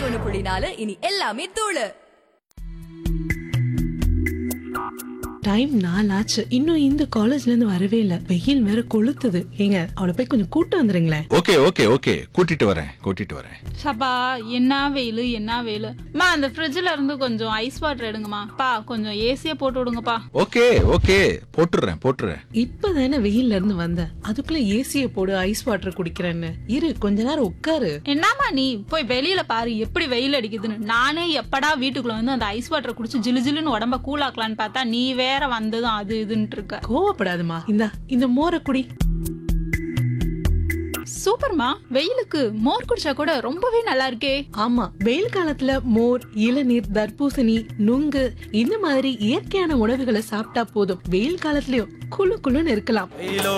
101.4 இனி எல்லாமே தூளு. டைம் 4 ஆச்சு. இன்னும் இந்த காலேஜ்ல இருந்து வரவே இல்ல. வெயில் வேற கொளுத்துது. ஏங்க அவளை போய் கொஞ்சம் கூட்டு வந்துருங்களேன். ஓகே ஓகே ஓகே கூட்டிட்டு வரேன். சபா என்ன வெயிலு என்ன வெயிலு. மா அந்த ஃப்ரிட்ஜ்ல இருந்து கொஞ்சம் ஐஸ் வாட்டர் எடுங்கம்மா. பா கொஞ்சம் ஏசிய போட்டு விடுங்கப்பா. ஓகே ஓகே போட்டுறேன். இப்பதானே வெயில்ல இருந்து வந்த, அதுக்குள்ள ஏசிய போடு ஐஸ் வாட்டர் குடிக்கிறேன்னு. இரு கொஞ்ச நேரம் உட்காரு. என்னம்மா நீ போய் வெளியில பாரு எப்படி வெயில் அடிக்குதுன்னு. நானே எப்படா வீட்டுக்குள்ள வந்து அந்த ஐஸ் வாட்டர் குடிச்சு ஜிலு ஜிலுன்னு உடம்ப கூலாக்கலான்னு பார்த்தா நீ வேற வந்ததும் அது இதுன்னு இருக்க. கோவப்படாதுமா, இந்த மோரை குடி. சூப்பர்மா, வெயிலுக்கு மோர் குடிச்சா கூட ரொம்பவே நல்லா இருக்கே. ஆமா, வெயில் காலத்துல மோர், இளநீர், தர்பூசணி, நுங்கு இந்த மாதிரி இயற்கையான உணவுகளை சாப்பிட்டா போதும். வெயில் காலத்துலயும் குளு குளுன்னு இருக்கலாம்.